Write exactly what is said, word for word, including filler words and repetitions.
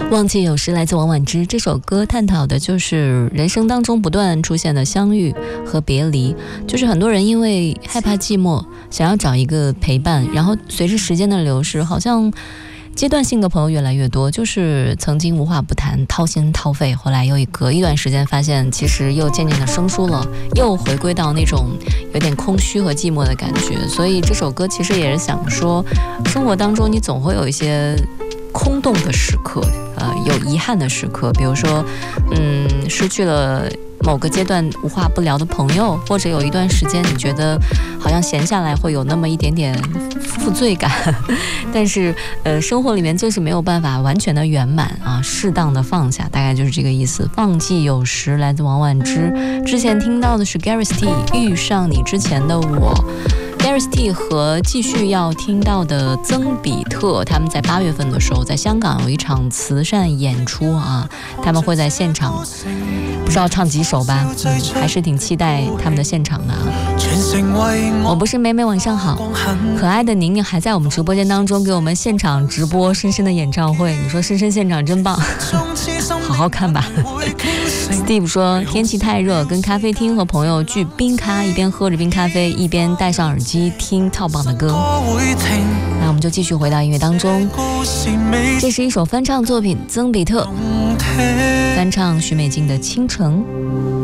忘记有时来自王婉之，这首歌探讨的就是人生当中不断出现的相遇和别离，就是很多人因为害怕寂寞，想要找一个陪伴，然后随着时间的流逝，好像阶段性的朋友越来越多，就是曾经无话不谈，掏心掏肺，后来又隔一段时间发现其实又渐渐的生疏了，又回归到那种有点空虚和寂寞的感觉。所以这首歌其实也是想说，生活当中你总会有一些空洞的时刻，呃，有遗憾的时刻，比如说，嗯，失去了某个阶段无话不聊的朋友，或者有一段时间你觉得好像闲下来会有那么一点点负罪感，但是呃，生活里面就是没有办法完全的圆满啊，适当的放下，大概就是这个意思。忘记有时来自王婉之，之前听到的是 Gareth T 遇上你之前的我。Gareth T 和继续要听到的曾比特，他们在八月份的时候在香港有一场慈善演出啊，他们会在现场，不知道唱几首吧，嗯，还是挺期待他们的现场的啊。我不是美美，晚上好，可爱的宁宁还在我们直播间当中给我们现场直播深深的演唱会，你说深深现场真棒，好好看吧。Steve 说天气太热，跟咖啡厅和朋友聚冰咖，一边喝着冰咖啡一边戴上耳机听超棒的歌。那我们就继续回到音乐当中，这是一首翻唱作品，曾比特翻唱许美静的倾城。